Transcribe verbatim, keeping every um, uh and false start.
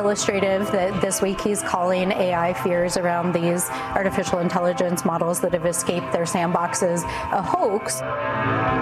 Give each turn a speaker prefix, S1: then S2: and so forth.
S1: illustrative that this week he's calling A I fears around these artificial intelligence models that have escaped their sandboxes a hoax.